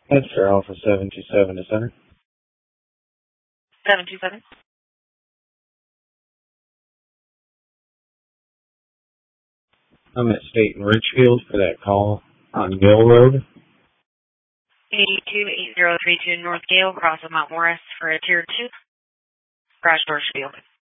That's for Alpha 727 to center. 727. I'm at State and Richfield for that call on Mill Road. 828032 North Gale, cross of Mount Morris for a Tier 2. Garage door should be open.